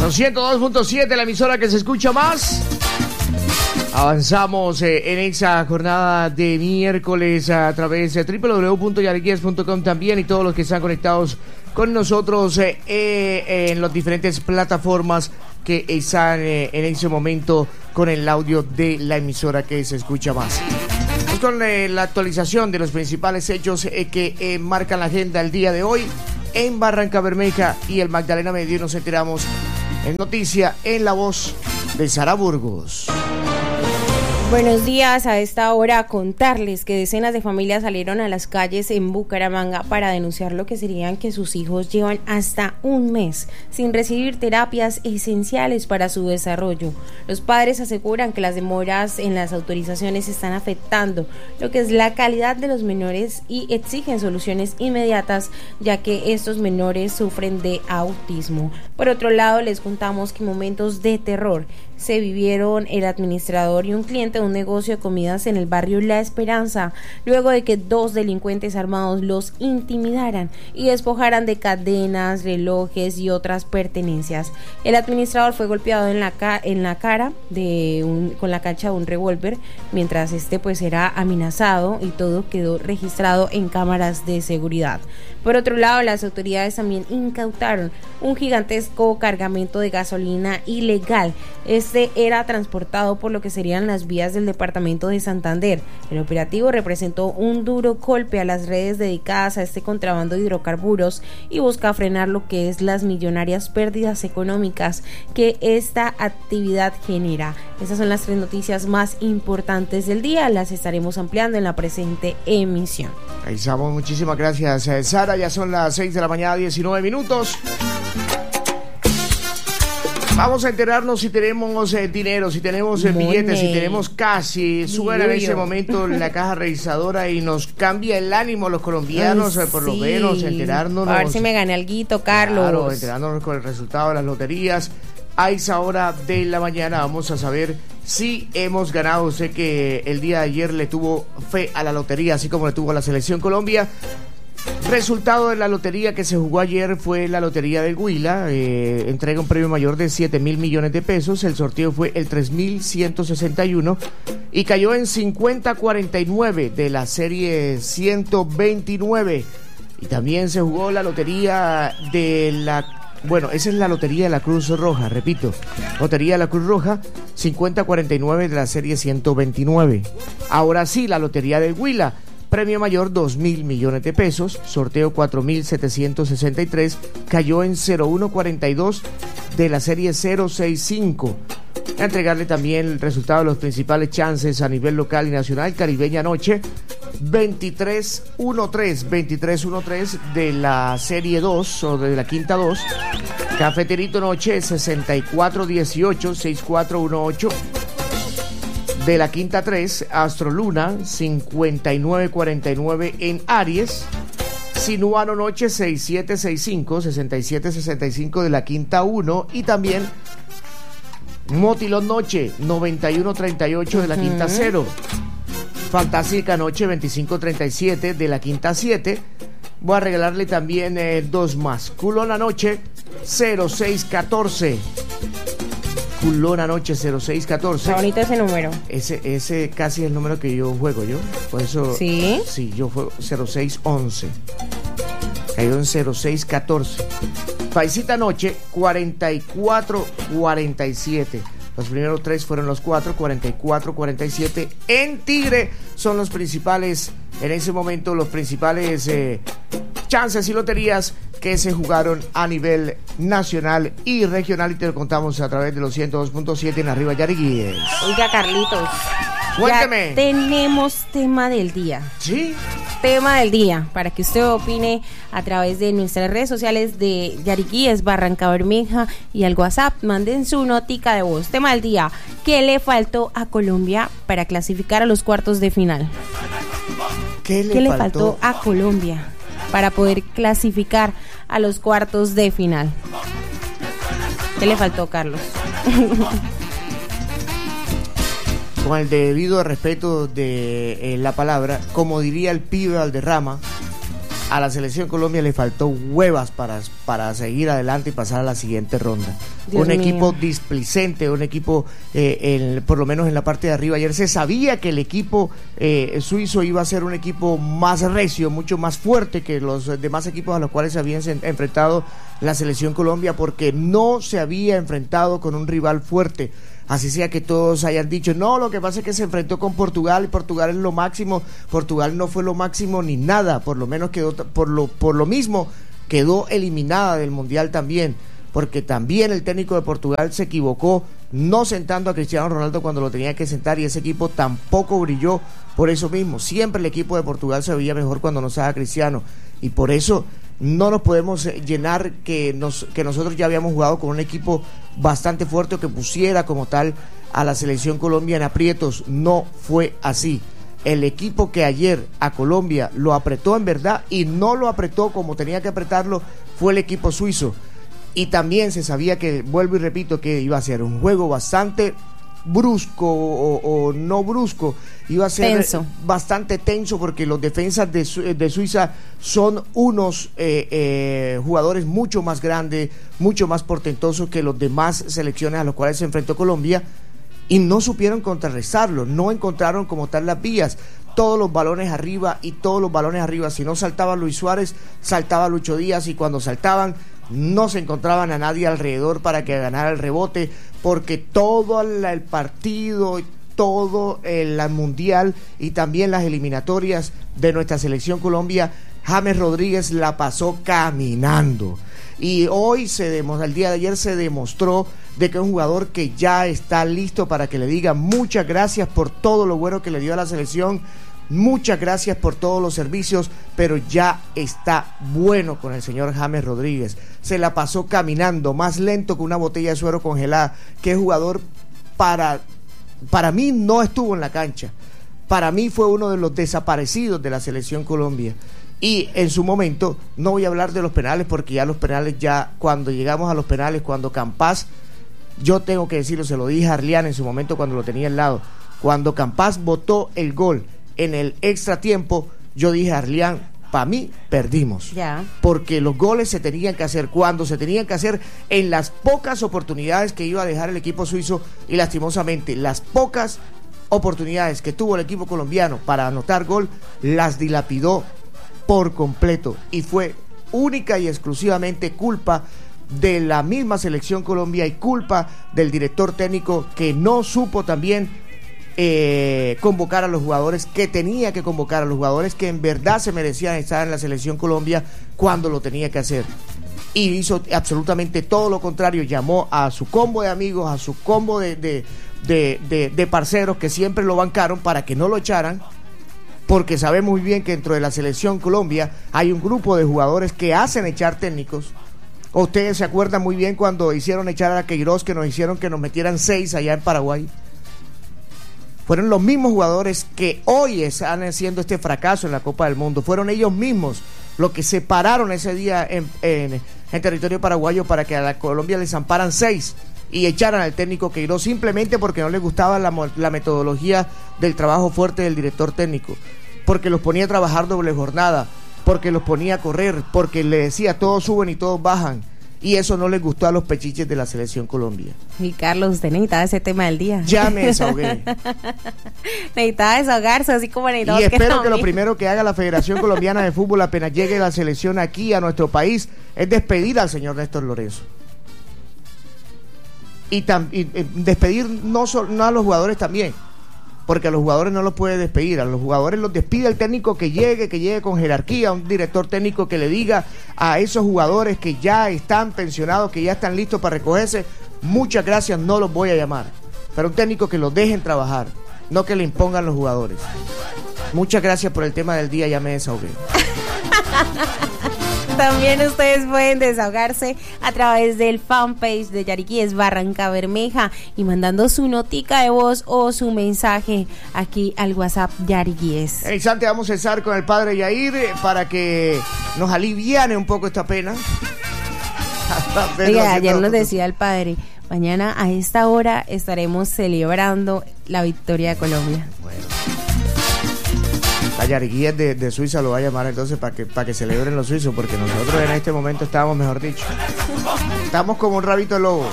Los 102.7, la emisora que se escucha más. Avanzamos en esa jornada de miércoles a través de www.yariquies.com también, y todos los que están conectados con nosotros en las diferentes plataformas que están en ese momento con el audio de la emisora que se escucha más. Con la actualización de los principales hechos que marcan la agenda el día de hoy en Barrancabermeja y el Magdalena Medio, nos enteramos en noticia en la voz de Sara Burgos. Buenos días, a esta hora contarles que decenas de familias salieron a las calles en Bucaramanga para denunciar lo que serían que sus hijos llevan hasta un mes sin recibir terapias esenciales para su desarrollo. Los padres aseguran que las demoras en las autorizaciones están afectando lo que es la calidad de los menores y exigen soluciones inmediatas, ya que estos menores sufren de autismo. Por otro lado, les contamos que momentos de terror se vivieron el administrador y un cliente de un negocio de comidas en el barrio La Esperanza, luego de que dos delincuentes armados los intimidaran y despojaran de cadenas, relojes y otras pertenencias. El administrador fue golpeado en la cara con la cancha de un revólver, mientras era amenazado, y todo quedó registrado en cámaras de seguridad. Por otro lado, las autoridades también incautaron un gigantesco cargamento de gasolina ilegal. Este era transportado por lo que serían las vías del departamento de Santander. El operativo representó un duro golpe a las redes dedicadas a este contrabando de hidrocarburos y busca frenar lo que es las millonarias pérdidas económicas que esta actividad genera. Estas son las 3 noticias más importantes del día, las estaremos ampliando en la presente emisión. Ahí estamos, muchísimas gracias, Sara. Ya son las 6 de la mañana, 19 minutos. Vamos a enterarnos si tenemos dinero, si tenemos billetes, si tenemos cash. Suena en ese momento la caja registradora y nos cambia el ánimo a los colombianos. Ay, por lo menos enterarnos. A ver si me gané alguito, Carlos. Claro, enterarnos con el resultado de las loterías. A esa hora de la mañana vamos a saber si hemos ganado. Sé que el día de ayer le tuvo fe a la lotería, así como le tuvo a la Selección Colombia. Resultado de la lotería que se jugó ayer fue la lotería del Huila. Entrega un premio mayor de 7.000 millones de pesos. El sorteo fue el 3.161 y cayó en 50-49 de la serie 129. Y también se jugó la lotería de esa es la lotería de la Cruz Roja, repito. Lotería de la Cruz Roja, 50-49 de la serie 129. Ahora sí, la lotería del Huila. Premio mayor 2.000 millones de pesos, sorteo 4.763, cayó en 0142 de la serie 065. A entregarle también el resultado de los principales chances a nivel local y nacional. Caribeña Noche 2313 de la serie 2 o de la quinta 2. Cafeterito Noche 6418 6418 de la quinta 3, Astroluna 5949 en Aries, Sinuano Noche 6765 6765 de la quinta 1, y también Motilón Noche 9138 de la quinta 0, Fantástica Noche 2537 de la quinta 7. Voy a regalarle también 2 más. Culona Noche 0614. Culona Noche 0614. Bonito ese número. Ese casi es el número que yo juego yo. Por eso. ¿Sí? Sí, yo juego 0611. Cayó en 0614. Paisita Noche 4447. Los primeros 3 fueron los 4, 44-47. En Tigre son los principales, en ese momento, los principales chances y loterías que se jugaron a nivel nacional y regional, y te lo contamos a través de los 102.7 en Arriba Yariquíes. Oiga, Carlitos, cuénteme. Ya tenemos tema del día. ¿Sí? Tema del día, para que usted opine a través de nuestras redes sociales de Yariquíes, Barrancabermeja, y al WhatsApp. Manden su notica de voz. Tema del día: ¿qué le faltó a Colombia para clasificar a los cuartos de final? ¿Qué le faltó a Colombia para poder clasificar a los cuartos de final? ¿Qué le faltó, Carlos? Con el debido respeto de la palabra, como diría el pibe Valderrama, a la selección Colombia le faltó huevas para seguir adelante y pasar a la siguiente ronda. Un equipo displicente, un equipo, por lo menos en la parte de arriba. Ayer se sabía que el equipo suizo iba a ser un equipo más recio, mucho más fuerte que los demás equipos a los cuales se habían enfrentado la selección Colombia, porque no se había enfrentado con un rival fuerte. Así sea que todos hayan dicho, no, lo que pasa es que se enfrentó con Portugal y Portugal es lo máximo. Portugal no fue lo máximo ni nada, por lo menos quedó, por lo mismo quedó eliminada del Mundial también, porque también el técnico de Portugal se equivocó no sentando a Cristiano Ronaldo cuando lo tenía que sentar, y ese equipo tampoco brilló por eso mismo. Siempre el equipo de Portugal se veía mejor cuando no estaba Cristiano, y por eso no nos podemos llenar que nosotros ya habíamos jugado con un equipo bastante fuerte o que pusiera como tal a la selección Colombia en aprietos. No fue así. El equipo que ayer a Colombia lo apretó en verdad, y no lo apretó como tenía que apretarlo, fue el equipo suizo. Y también se sabía que, vuelvo y repito, que iba a ser un juego bastante brusco o no brusco, iba a ser bastante tenso, porque los defensas de Suiza son unos jugadores mucho más grandes, mucho más portentosos que los demás selecciones a los cuales se enfrentó Colombia, y no supieron contrarrestarlo, no encontraron como tal las vías. Todos los balones arriba, si no saltaba Luis Suárez, saltaba Lucho Díaz, y cuando saltaban no se encontraban a nadie alrededor para que ganara el rebote, porque todo el partido, todo el mundial y también las eliminatorias de nuestra selección Colombia, James Rodríguez la pasó caminando. Y hoy el día de ayer se demostró de que es un jugador que ya está listo para que le diga muchas gracias por todo lo bueno que le dio a la selección, muchas gracias por todos los servicios, pero ya está bueno con el señor James Rodríguez. Se la pasó caminando, más lento que una botella de suero congelada. Que jugador, para mí no estuvo en la cancha, para mí fue uno de los desaparecidos de la selección Colombia. Y en su momento, no voy a hablar de los penales, porque ya los penales, cuando llegamos a los penales, cuando Campas, yo tengo que decirlo, se lo dije a Arlián en su momento cuando lo tenía al lado, cuando Campas botó el gol en el extra tiempo, yo dije a Arlián, para mí perdimos, porque los goles se tenían que hacer cuando se tenían que hacer, en las pocas oportunidades que iba a dejar el equipo suizo, y lastimosamente las pocas oportunidades que tuvo el equipo colombiano para anotar gol, las dilapidó por completo, y fue única y exclusivamente culpa de la misma selección Colombia y culpa del director técnico, que no supo también convocar a los jugadores que tenía que convocar, a los jugadores que en verdad se merecían estar en la selección Colombia cuando lo tenía que hacer. Y hizo absolutamente todo lo contrario, llamó a su combo de amigos, a su combo de parceros que siempre lo bancaron para que no lo echaran, porque sabemos muy bien que dentro de la selección Colombia hay un grupo de jugadores que hacen echar técnicos. Ustedes se acuerdan muy bien cuando hicieron echar a Queiroz, que nos hicieron que nos metieran 6 allá en Paraguay. Fueron los mismos jugadores que hoy están haciendo este fracaso en la Copa del Mundo. Fueron ellos mismos los que se pararon ese día en territorio paraguayo para que a la Colombia les amparan 6 y echaran al técnico Queiroz, simplemente porque no les gustaba la metodología del trabajo fuerte del director técnico, porque los ponía a trabajar doble jornada, porque los ponía a correr, porque le decía todos suben y todos bajan. Y eso no les gustó a los pechiches de la selección Colombia. Y Carlos, usted necesitaba ese tema del día. Ya me desahogué. Necesitaba desahogarse, así como necesitaba. Y espero que lo primero que haga la Federación Colombiana de Fútbol apenas llegue la selección aquí a nuestro país es despedir al señor Néstor Lorenzo. Y despedir no a los jugadores también, porque a los jugadores no los puede despedir, a los jugadores los despide el técnico que llegue con jerarquía, un director técnico que le diga a esos jugadores que ya están pensionados, que ya están listos para recogerse, muchas gracias, no los voy a llamar, pero un técnico que los dejen trabajar, no que le impongan los jugadores. Muchas gracias por el tema del día, ya me desahogué. También ustedes pueden desahogarse a través del fanpage de Yariquíes Barranca Bermeja y mandando su notica de voz o su mensaje aquí al WhatsApp Yariquíes. En instante vamos a estar con el padre Yair para que nos aliviane un poco esta pena. Oiga, ayer nos decía el padre, mañana a esta hora estaremos celebrando la victoria de Colombia. Bueno. La Yariguíes de Suiza lo va a llamar entonces para que celebren los suizos, porque nosotros en este momento estamos, mejor dicho, estamos como un rabito de lobo.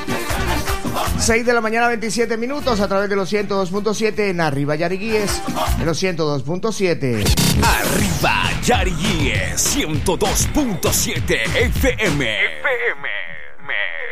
6 de la mañana, 27 minutos, a través de los 102.7 en Arriba Yariguíes, en los 102.7. Arriba Yariguíes, 102.7 FM.